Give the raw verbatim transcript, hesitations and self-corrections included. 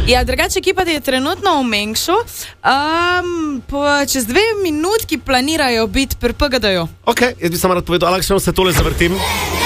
Ja, drugače ekipa je trenutno v Mengšu. Um, po, čez dve minutki planirajo biti pri P G D-ju. Ok, jaz bi samo rad povedal, Aleks, se tole zavrtim.